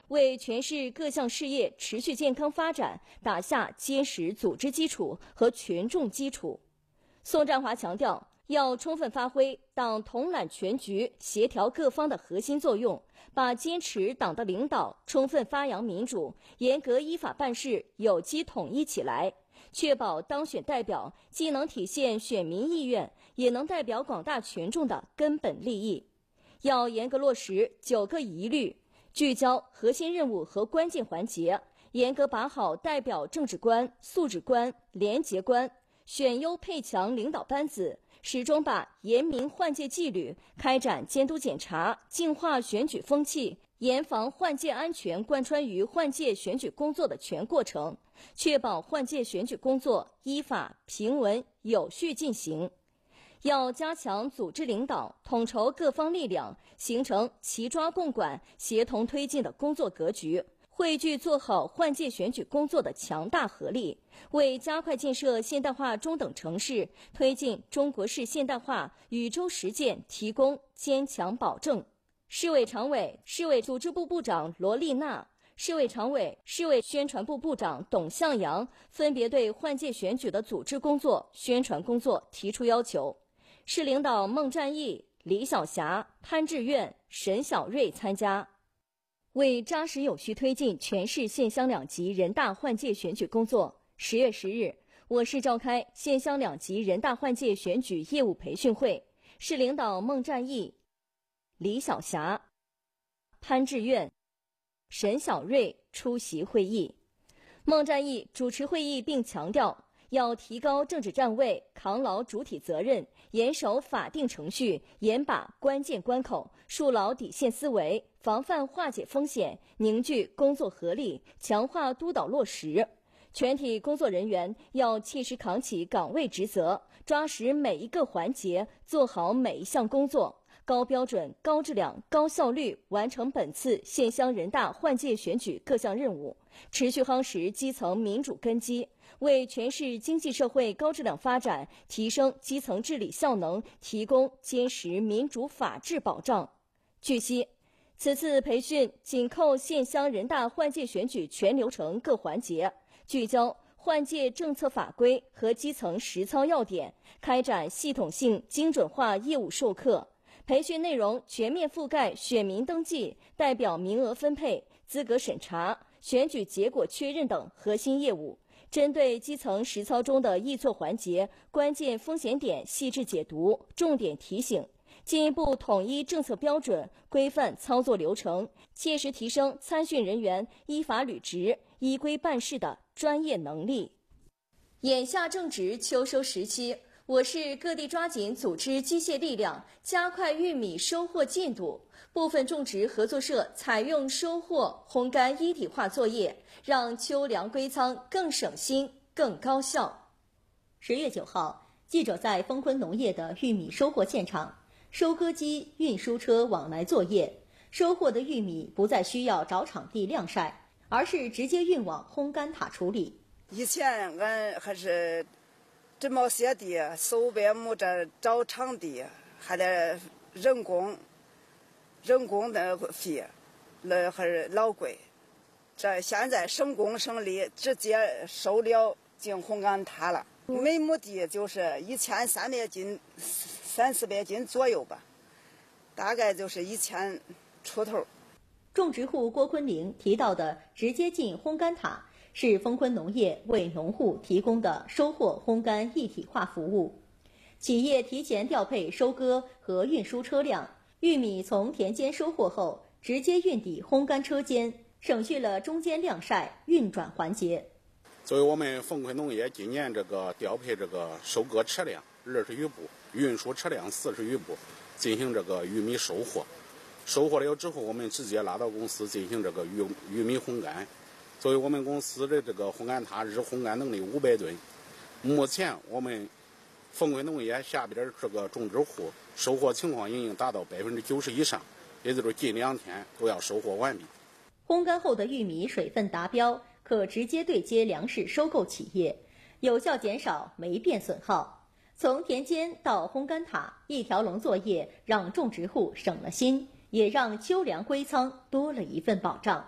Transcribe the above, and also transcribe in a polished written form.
为全市各项事业持续健康发展打下坚实组织基础和群众基础。宋占华强调，要充分发挥党统揽全局、协调各方的核心作用，把坚持党的领导、充分发扬民主、严格依法办事有机统一起来，确保当选代表既能体现选民意愿，也能代表广大群众的根本利益。要严格落实9个一律，聚焦核心任务和关键环节，严格把好代表政治观、素质观、廉洁观，选优配强领导班子，始终把严明换届纪律、开展监督检查、净化选举风气、严防换届安全贯穿于换届选举工作的全过程，确保换届选举工作依法、平稳、有序进行。要加强组织领导，统筹各方力量，形成齐抓共管、协同推进的工作格局，汇聚做好换届选举工作的强大合力，为加快建设现代化中等城市、推进中国式现代化宇宙实践提供坚强保证。市委常委、市委组织部部长罗丽娜、市委常委、市委宣传部部长董向阳分别对换届选举的组织工作、宣传工作提出要求。市领导孟占义、李晓霞、潘志愿、沈晓瑞参加。为扎实有序推进全市县乡两级人大换届选举工作，10月10日，我市召开县乡两级人大换届选举业务培训会，市领导孟占义、李晓霞、潘志愿、沈晓瑞出席会议。孟占义主持会议并强调，要提高政治站位，扛牢主体责任，严守法定程序，严把关键关口，树牢底线思维，防范化解风险，凝聚工作合力，强化督导落实。全体工作人员要切实扛起岗位职责，抓实每一个环节，做好每一项工作，高标准、高质量、高效率完成本次县乡人大换届选举各项任务，持续夯实基层民主根基，为全市经济社会高质量发展、提升基层治理效能提供坚实民主法治保障。据悉，此次培训紧扣县乡人大换届选举全流程各环节，聚焦换届政策法规和基层实操要点，开展系统性精准化业务授课。培训内容全面覆盖选民登记、代表名额分配、资格审查、选举结果确认等核心业务，针对基层实操中的易错环节、关键风险点细致解读、重点提醒，进一步统一政策标准，规范操作流程，切实提升参训人员依法履职、依规办事的专业能力。眼下正值秋收时期，我市各地抓紧组织机械力量，加快玉米收获进度。部分种植合作社采用收获、烘干一体化作业，让秋粮归仓更省心、更高效。 10月9号，记者在丰昆农业的玉米收获现场，收割机、运输车往来作业，收获的玉米不再需要找场地晾晒，而是直接运往烘干塔处理。 以前俺还是这么些地，手边没着找场地，还得人工的费，那还是老贵。这现在省工省力，直接收了进烘干塔了。每亩地就是1300斤、300-400斤左右吧，大概就是1000出头。 种植户郭坤玲提到的直接进烘干塔，是丰昆农业为农户提供的收获烘干一体化服务。企业提前调配收割和运输车辆，玉米从田间收获后，直接运抵烘干车间，省去了中间晾晒、运转环节。 作为我们丰昆农业今年调配收割车辆20余部，运输车辆40余部，进行玉米收获。收获了之后，我们直接拉到公司进行玉米烘干。作为我们公司的烘干塔日烘干能力500吨，目前我们丰昆农业下边种植户收获情况已经达到90%以上，也就是近2天都要收获完毕。 烘干后的玉米水分达标，可直接对接粮食收购企业，有效减少霉变损耗。从田间到烘干塔，一条龙作业让种植户省了心，也让秋粮归仓多了一份保障。